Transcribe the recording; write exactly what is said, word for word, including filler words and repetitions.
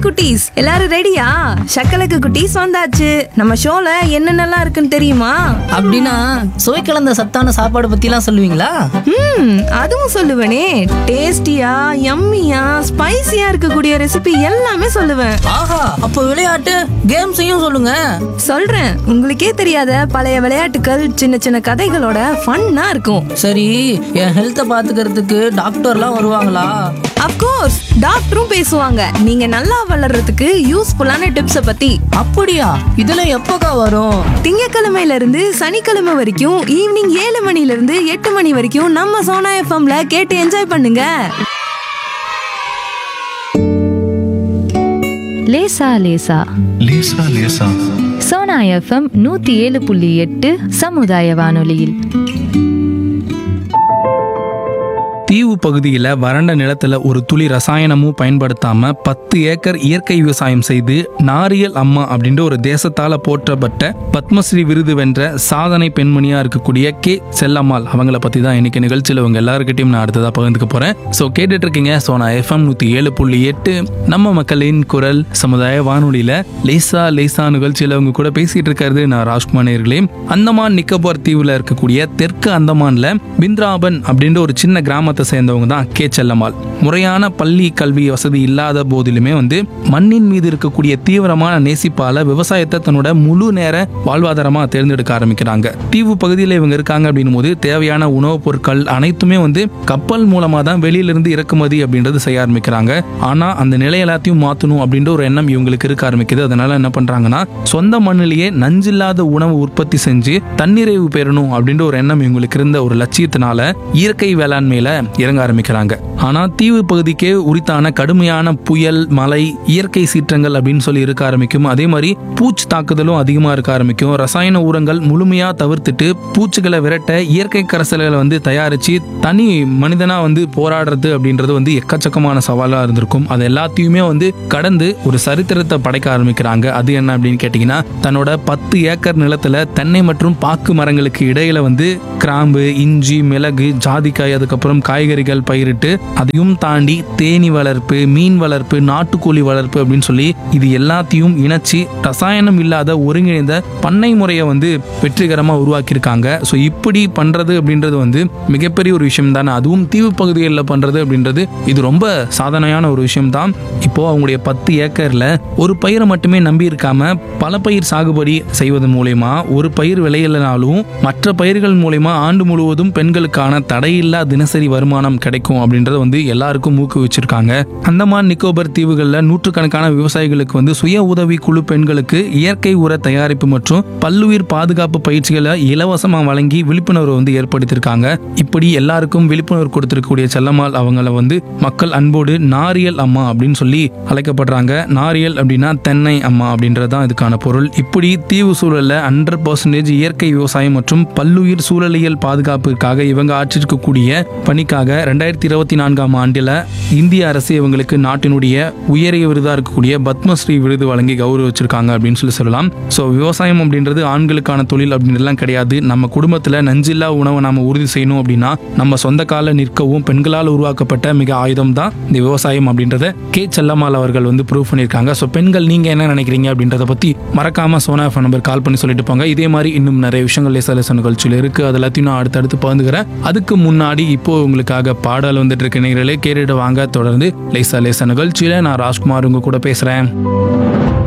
குட்டீஸ், எல்லாரும் ரெடியா? சக்கலக்கு குட்டீஸ் வந்தாச்சு. நம்ம ஷோல என்னென்னலாம் இருக்குன்னு தெரியுமா? அப்படின்னா சுவை கலந்த சத்தான சாப்பாடு பத்திலாம் சொல்லுவீங்களா? ம் அதுவும் சொல்லுவேனே. டேஸ்டியா, யம்மியா, ஸ்பைசியா இருக்கக்கூடிய ரெசிபி எல்லாமே சொல்லுவேன். ஆஹா, அப்போ விளையாட்டு கேம்ஸையும் சொல்லுங்க. சொல்றேன், உங்களுக்கே தெரியாத பழைய விளையாட்டுகள், சின்ன சின்ன கதைகளோட ஃபன்னா இருக்கும். சரி, என் ஹெல்த்தை பாத்துக்கிறதுக்கு டாக்டர்லாம் வருவாங்களா? அப்கோர்ஸ், டாக்டரும் பேசுவாங்க. நீங்க நல்லா வளர்றதுக்கு யூஸ்ஃபுல்லான டிப்ஸ பத்தி. அப்படியா? இதெல்லாம் எப்போக்கா வரும்? திங்கக்கிழமையில இருந்து சனிக்கிழமை வரைக்கும் ஈவினிங் ஏழு மணில இருந்து எட்டு மணி வரைக்கும் நம்ம சோனா எஃப்எம்ல கேட்டு என்ஜாய் பண்ணுங்க. லேசா லேசா லேசா லேசா சோனா எஃப்எம் நூத்தி ஏழு புள்ளி எட்டு சமுதாய வானொலியில். தீவு பகுதியில் வறண்ட நிலத்துல ஒரு துளி ரசாயனமும் பயன்படுத்தாம பத்து ஏக்கர் இயற்கை விவசாயம் செய்து நாரியல் அம்மா அப்படின்ற ஒரு தேசத்தால போற்றப்பட்ட பத்மஸ்ரீ விருது வென்ற சாதனை பெண்மணியா இருக்கக்கூடிய கே செல்லம்மாள் அவங்கள பத்தி தான் இன்னைக்கு நிகழ்ச்சியில் உங்க எல்லாருக்கிட்டையும் நான் அடுத்ததா பகிர்ந்துக்க போறேன். ஸோ கேட்டுட்டு இருக்கீங்க சோனா எஃப்எம் நூத்தி ஏழு புள்ளி எட்டு நம்ம மக்களின் குரல் சமுதாய வானொலியில லேசா லேசா நிகழ்ச்சியில உங்க கூட பேசிட்டு இருக்காரு நான் ராஜ்குமார் நேயர்களே. அந்தமான் நிக்கோபார் தீவுல இருக்கக்கூடிய தெற்கு அந்தமான்ல பிந்த்ராபன் அப்படின்ற ஒரு சின்ன கிராமத்தை சேர்ந்தவங்க தான் கே செல்லம்மாள். முறையான பள்ளி கல்வி வசதி இல்லாத போதிலுமே வந்து மண்ணின் மீது இருக்கக்கூடிய தீவிரமான நேசிப்பால விவசாயத்தை தன்னோட முழு நேர வாழ்வாதாரமா தேர்ந்தெடுக்க ஆரம்பிக்கிறாங்க. தீவு பகுதியில் இவங்க இருக்காங்க அப்படின்னும் போது தேவையான உணவுப் பொருட்கள் அனைத்துமே வந்து கப்பல் மூலமா தான் வெளியிலிருந்து இறக்குமதி அப்படின்றது செய்ய ஆரம்பிக்கிறாங்க. ஆனா அந்த நிலை எல்லாத்தையும் மாற்றணும் அப்படின்ற ஒரு எண்ணம் இவங்களுக்கு இருக்க ஆரம்பிக்குது. அதனால என்ன பண்றாங்கன்னா சொந்த மண்ணிலேயே நஞ்சில்லாத உணவு உற்பத்தி செஞ்சு தன்னிறைவு பெறணும் அப்படின்ற ஒரு எண்ணம் இவங்களுக்கு இருந்த ஒரு லட்சியத்தினால இயற்கை வேளாண்மையில இறங்க ஆரம்பிக்கிறாங்க. ஆனா தீவு பகுதிக்கே உரித்தான கடுமையான புயல், மழை, இயற்கை சீற்றங்கள் அப்படின்னு சொல்லி இருக்க ஆரம்பிக்கும். அதே மாதிரி பூச்சி தாக்குதலும் அதிகமா இருக்க ஆரம்பிக்கும். ரசாயன உரங்கள் முழுமையா தவிர்த்துட்டு பூச்சிகளை விரட்ட இயற்கை கரைசல்களை வந்து தயாரிச்சு தனி மனிதனா வந்து போராடுறது அப்படின்றது வந்து எக்கச்சக்கமான சவாலா இருந்திருக்கும். அது எல்லாத்தையுமே வந்து கடந்து ஒரு சரித்திரத்தை படைக்க ஆரம்பிக்கிறாங்க. அது என்ன அப்படின்னு கேட்டீங்கன்னா, தன்னோட பத்து ஏக்கர் நிலத்துல தென்னை மற்றும் பாக்கு மரங்களுக்கு இடையில வந்து கிராம்பு, இஞ்சி, மிளகு, ஜாதிக்காய், அதுக்கப்புறம் காய்கறிகள் பயிரிட்டு அதையும் தாண்டி தேனி வளர்ப்பு, மீன் வளர்ப்பு, நாட்டுக்கோழி வளர்ப்பு அப்படின்னு சொல்லி இது எல்லாத்தையும் இணைச்சு ரசாயனம் இல்லாத ஒருங்கிணைந்த பண்ணை முறையை வந்து வெற்றிகரமா உருவாக்கியிருக்காங்க. ஸோ இப்படி பண்றது அப்படின்றது வந்து மிகப்பெரிய ஒரு விஷயம் தானே. அதுவும் தீவு பகுதிகளில் பண்றது அப்படின்றது இது ரொம்ப சாதனையான ஒரு விஷயம் தான். இப்போ அவங்களுடைய பத்து ஏக்கர்ல ஒரு பயிரை மட்டுமே நம்பி இருக்காம பல பயிர் சாகுபடி செய்வதன் மூலயமா ஒரு பயிர் விளையலனாலும் மற்ற பயிர்கள் மூலயமா ஆண்டு முழுவதும் பெண்களுக்கான தடையில்லா தினசரி வருமானம் கிடைக்கும் அப்படின்றத வந்து எல்லாருக்கும் ஊக்குவிச்சிருக்காங்க. அந்தமான் நிக்கோபர் தீவுகளில் நூற்றுக்கணக்கான விவசாயிகளுக்கு வந்து சுய உதவி குழு பெண்களுக்கு இயற்கை உர தயாரிப்பு மற்றும் பல்லுயிர் பாதுகாப்பு பயிற்சிகளை இலவசமா வழங்கி விழிப்புணர்வு வந்து ஏற்படுத்தியிருக்காங்க. இப்படி எல்லாருக்கும் விழிப்புணர்வு கொடுத்திருக்கக்கூடிய செல்லம்மாள் அவங்கள வந்து மக்கள் அன்போடு நாரியல் அம்மா அப்படின்னு சொல்லி அழைக்கப்படுறாங்க. நாரியல் அப்படின்னா தென்னை அம்மா அப்படின்றதான் இதுக்கான பொருள். இப்படி தீவு சூழல்ல ஹண்ட்ரட் பர்சன்டேஜ் இயற்கை விவசாயம் மற்றும் பல்லுயிர் சூழலியல் பாதுகாப்பிற்காக இவங்க ஆற்றிருக்கக்கூடிய பணிக்காக ரெண்டாயிரத்தி இருபத்தி நான்காம் ஆண்டுல இந்திய அரசு இவங்களுக்கு நாட்டினுடைய உயரிய விருதா இருக்கக்கூடிய பத்மஸ்ரீ விருது வழங்கி கௌரவிச்சிருக்காங்க அப்படின்னு சொல்லி சொல்லலாம். ஸோ விவசாயம் அப்படின்றது ஆண்களுக்கான தொழில் அப்படின்றதுலாம் கிடையாது. நம்ம குடும்பத்துல நஞ்சில்லா உணவை நாம உறுதி செய்யணும் அப்படின்னா நம்ம சொந்த கால நிற்கவும் பெண்களால் உருவாக்கப்பட்ட மிக ஆயுதம் தான் இந்த விவசாயம் அப்படின்றத கே செல்லம்மாள் அவர்கள் வந்து ப்ரூவ் பண்ணியிருக்காங்க. ஸோ பெண்கள் நீங்க என்ன நினைக்கிறீங்க அப்படின்றத பத்தி மறக்காம சோனா எஃப்எம் நம்பர் கால் பண்ணி சொல்லிட்டு போங்க. இதே மாதிரி இன்னும் நிறைய விஷயங்கள் லேசா லேசா நிகழ்ச்சியில் இருக்கு. அது எல்லாத்தையும் நான் அடுத்தடுத்து பகிர்ந்துக்கிறேன். அதுக்கு முன்னாடி இப்போ உங்களுக்காக பாடல் வந்துட்டு இருக்க நேயர்களே கேட்டுட்டு வாங்க. தொடர்ந்து லேசா லேசா நிகழ்ச்சியில நான் ராஜ்குமார் உங்க கூட பேசுறேன்.